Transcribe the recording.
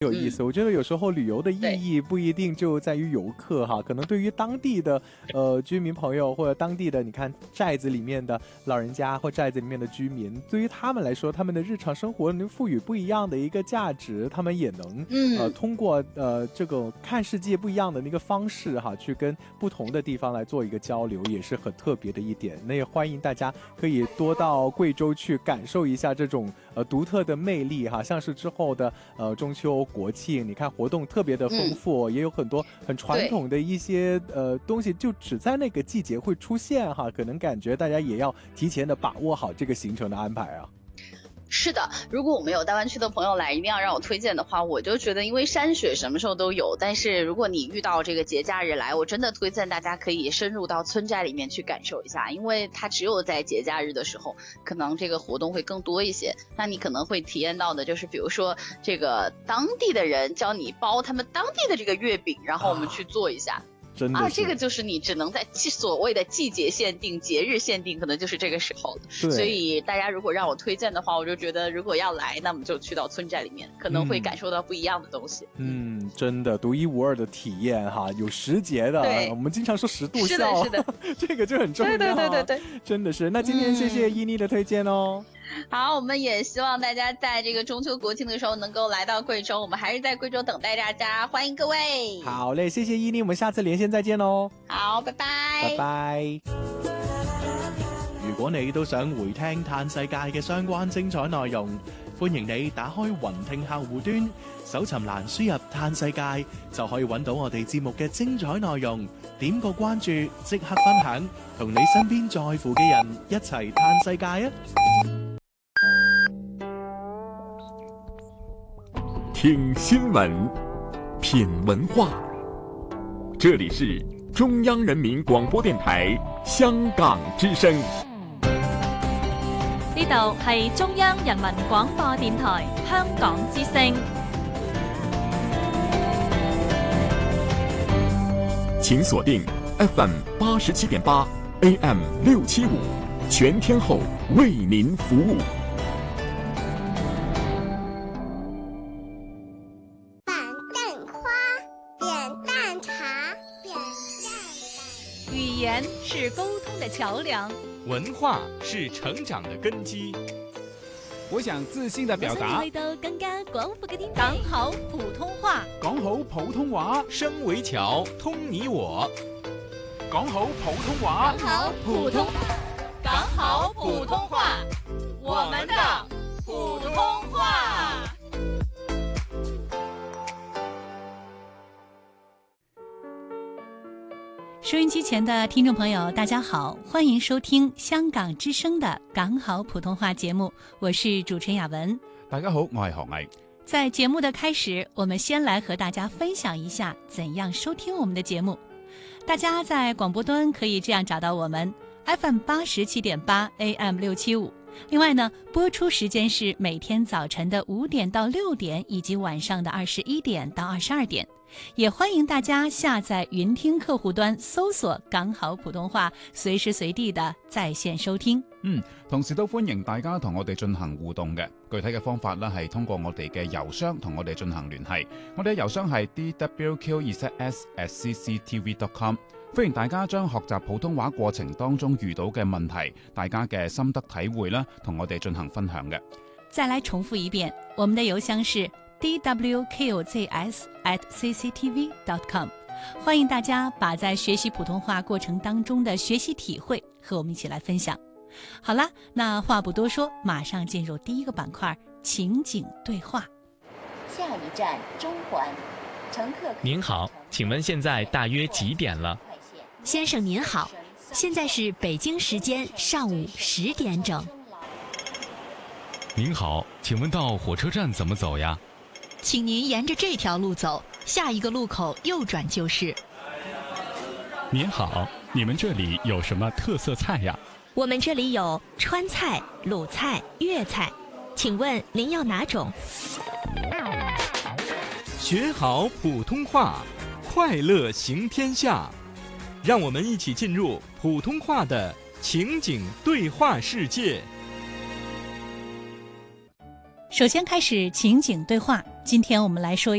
有意思，我觉得有时候旅游的意义不一定就在于游客哈，可能对于当地的居民朋友或者当地的你看寨子里面的老人家或寨子里面的居民，对于他们来说，他们的日常生活能赋予不一样的一个价值，他们也能通过这个看世界不一样的那个方式哈，去跟不同的地方来做一个交流，也是很特别的一点。那也欢迎大家可以多到贵州去感受一下这种独特的魅力哈，像是之后的中秋国庆，你看活动特别的丰富，也有很多很传统的一些东西，就只在那个季节会出现哈，可能感觉大家也要提前的把握好这个行程的安排啊。 是的，如果我们有大湾区的朋友来，一定要让我推荐的话，我就觉得因为山雪什么时候都有，但是如果你遇到这个节假日来，我真的推荐大家可以深入到村寨里面去感受一下，因为它只有在节假日的时候，可能这个活动会更多一些。那你可能会体验到的就是，比如说这个当地的人教你包他们当地的这个月饼，然后我们去做一下。 真的这个就是你只能在所谓的季节限定、节日限定，可能就是这个时候了。所以大家如果让我推荐的话，我就觉得如果要来，那么就去到村寨里面，可能会感受到不一样的东西。 真的独一无二的体验哈，有时节的，我们经常说10度笑， 是的， 这个就很重要。 对， 真的是。那今天谢谢伊妮的推荐哦。 好，我们也希望大家在这个中秋国庆的时候能够来到贵州，我们还是在贵州等待大家，欢迎各位。 好嘞，谢谢伊妮，我们下次连线再见咯。 好，拜拜。 拜拜。 如果你都想回聽嘆世界嘅相關精彩內容，歡迎你打開雲聽客戶端，搜尋欄輸入嘆世界，就可以揾到我哋節目嘅精彩內容。點個關注，即刻分享，同你身邊在乎嘅人一齊嘆世界啊！ 听新闻，品文化，这里是中央人民广播電台香港之聲。 呢度係中央人民廣播電台香港之聲。 請鎖定 FM 87.8 AM 675，全天候為您服務。 語言是溝通的橋樑， 文化是成長的根基。 我想自信地表達， 去到更加廣闊嘅天地。講好普通話， 講好普通話， 聲為橋，通你我。 講好普通話， 講好普通，講好普通話，我們的普通話。收音機前的聽眾朋友大家好，歡迎收聽香港之聲的港好普通話節目，我是主持人雅文。 大家好，我係何毅。 在節目的開始，我們先來和大家分享一下怎樣收聽我們的節目。大家在廣播端可以這樣找到我們 FM 87.8 AM 675。另外呢，播出時間是每天早晨的5點到6點，以及晚上的21點到22點。也歡迎大家下載雲聽客戶端，搜索港好普通話，隨時隨地的在線收聽。 同時都歡迎大家同我哋進行互動嘅。具體嘅方法呢係通過我哋嘅郵箱同我哋進行聯繫。我哋嘅郵箱係 dwq2s@cctv.com。歡迎大家將學習普通話過程當中遇到嘅問題，大家嘅心得體會啦，同我哋進行分享嘅。 再來重複一遍，我們的郵箱是dwqzs@cctv.com。 歡迎大家把在學習普通話過程當中的學習體會和我們一起來分享。好了，那話不多說，馬上進入第一個板塊，情景對話。 下一站中環，乘客。 您好，請問現在大約幾點了？ 先生您好，現在是北京時間上午10點整。 您好，請問到火車站怎麼走呀？ 請您沿着這條路走，下一個路口右轉就是。 您好，你們這裡有什麼特色菜呀？ 我們這裡有川菜、魯菜、粵菜，請問您要哪種？ 學好普通話，快樂行天下。讓我們一起進入普通話的情景對話世界。 首先開始情景對話， 今天我们来说